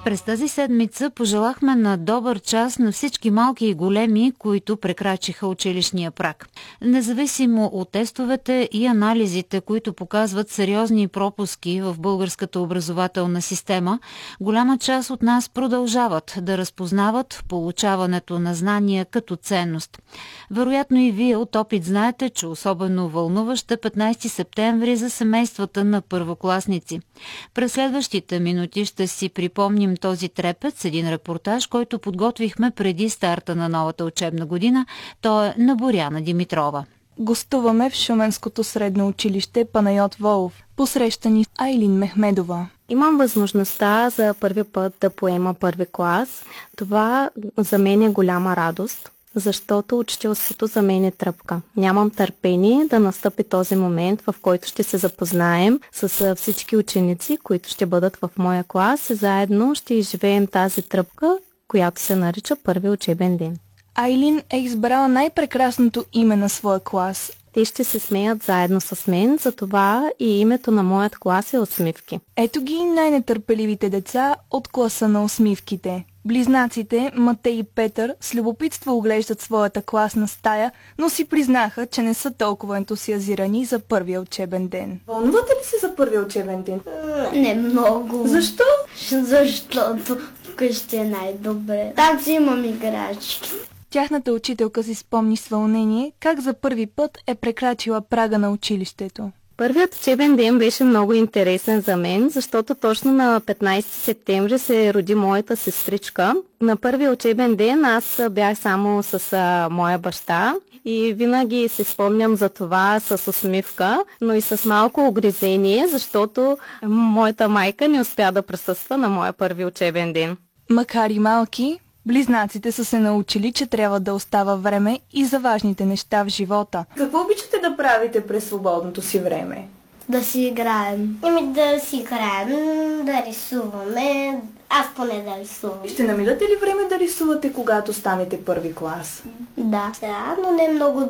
През тази седмица пожелахме на добър час на всички малки и големи, които прекрачиха училищния праг. Независимо от тестовете и анализите, които показват сериозни пропуски в българската образователна система, голяма част от нас продължават да разпознават получаването на знания като ценност. Вероятно и вие от опит знаете, че особено вълнуващ е 15 септември за семействата на първокласници. През следващите минути ще си припомним този трепет с един репортаж, който подготвихме преди старта на новата учебна година. Той е на Боряна Димитрова. Гостуваме в Шуменското средно училище Панайот Волов. Посрещани с Айлин Мехмедова. Имам възможността за първи път да поема първи клас. Това за мен е голяма радост, защото учителството за мен е тръпка. Нямам търпение да настъпи този момент, в който ще се запознаем с всички ученици, които ще бъдат в моя клас и заедно ще изживеем тази тръпка, която се нарича първи учебен ден. Айлин е избрала най-прекрасното име на своя клас. Те ще се смеят заедно с мен, затова и името на моят клас е Усмивки. Ето ги най-нетърпеливите деца от класа на усмивките. Близнаците Матей и Петър с любопитство оглеждат своята класна стая, но си признаха, че не са толкова ентусиазирани за първия учебен ден. Вълнувате ли се за първия учебен ден? Не много. Защо? Защото вкъщи е най-добре. Там си имам играчки. Тяхната учителка си спомни с вълнение как за първи път е прекрачила прага на училището. Първият учебен ден беше много интересен за мен, защото точно на 15 септември се роди моята сестричка. На първия учебен ден аз бях само с моя баща и винаги се спомням за това с усмивка, но и с малко огризение, защото моята майка не успя да присъства на моя първи учебен ден. Макар и малки, близнаците са се научили, че трябва да остава време и за важните неща в живота. Какво обичате да правите през свободното си време? Да си играем. Да си играем, да рисуваме. Аз поне да рисувам. Ще намирате ли време да рисувате, когато станете първи клас? Да, но не много